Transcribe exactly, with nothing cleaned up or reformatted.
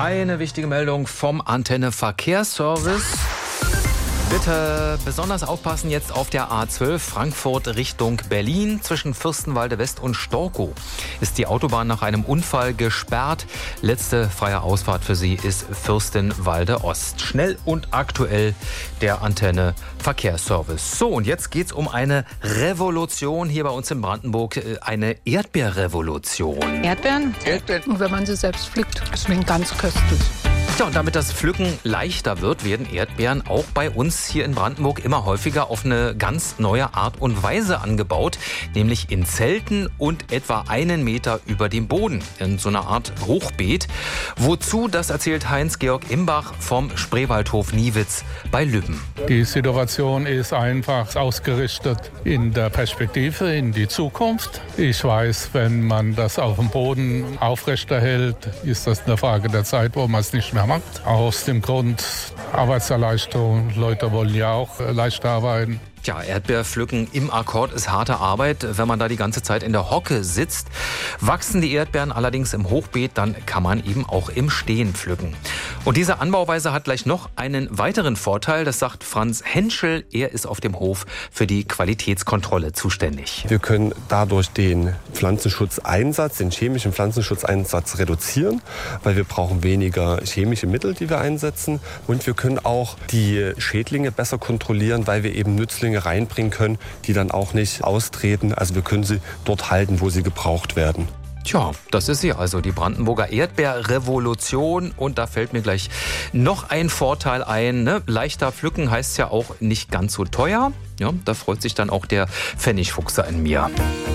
Eine wichtige Meldung vom Antenne Verkehrsservice. Bitte besonders aufpassen jetzt auf der A zwölf Frankfurt Richtung Berlin. Zwischen Fürstenwalde West und Storkow ist die Autobahn nach einem Unfall gesperrt. Letzte freie Ausfahrt für Sie ist Fürstenwalde Ost. Schnell und aktuell der Antenne Verkehrsservice. So, und jetzt geht es um eine Revolution hier bei uns in Brandenburg. Eine Erdbeerrevolution. Erdbeeren? Erdbeeren. Und wenn man sie selbst pflückt, schmeckt ganz köstlich. Ja, und damit das Pflücken leichter wird, werden Erdbeeren auch bei uns hier in Brandenburg immer häufiger auf eine ganz neue Art und Weise angebaut, nämlich in Zelten und etwa einen Meter über dem Boden, in so einer Art Hochbeet. Wozu, das erzählt Heinz-Georg Imbach vom Spreewaldhof Niewitz bei Lübben. Die Situation ist einfach ausgerichtet in der Perspektive, in die Zukunft. Ich weiß, wenn man das auf dem Boden aufrechterhält, ist das eine Frage der Zeit, wo man es nicht mehr macht. Aus dem Grund Arbeitserleichterung. Leute wollen ja auch leicht arbeiten. Ja, Erdbeerpflücken im Akkord ist harte Arbeit, wenn man da die ganze Zeit in der Hocke sitzt. Wachsen die Erdbeeren allerdings im Hochbeet, dann kann man eben auch im Stehen pflücken. Und diese Anbauweise hat gleich noch einen weiteren Vorteil, das sagt Franz Henschel. Er ist auf dem Hof für die Qualitätskontrolle zuständig. Wir können dadurch den Pflanzenschutzeinsatz, den chemischen Pflanzenschutzeinsatz reduzieren, weil wir brauchen weniger chemische Mittel, die wir einsetzen. Und wir können auch die Schädlinge besser kontrollieren, weil wir eben Nützlinge reinbringen können, die dann auch nicht austreten. Also wir können sie dort halten, wo sie gebraucht werden. Tja, das ist sie also, die Brandenburger Erdbeerrevolution. Und da fällt mir gleich noch ein Vorteil ein. Ne? Leichter pflücken heißt ja auch nicht ganz so teuer. Ja, da freut sich dann auch der Pfennigfuchser in mir.